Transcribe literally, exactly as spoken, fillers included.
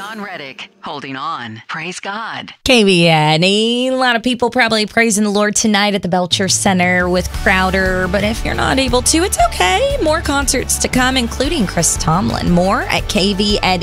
John Reddick, holding on. Praise God. K V N E. A lot of people probably praising the Lord tonight at the Belcher Center with Crowder, but if you're not able to, it's okay. More concerts to come, including Chris Tomlin. More at K V N E.